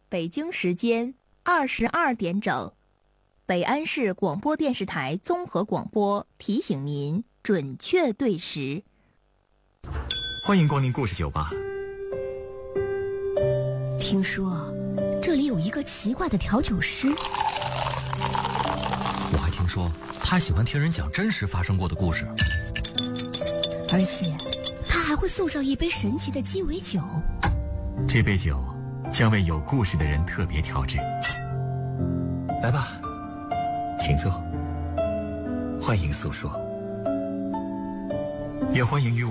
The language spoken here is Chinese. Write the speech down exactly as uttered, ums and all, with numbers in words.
北京时间二十二点整，北安市广播电视台综合广播提醒您准确对时。 欢迎光临故事酒吧。 听说这里有一个奇怪的调酒师， 我还听说他喜欢听人讲真实发生过的故事， 而且他还会送上一杯神奇的鸡尾酒。 这杯酒将为有故事的人特别调制。来吧，请坐，欢迎诉说，也欢迎与我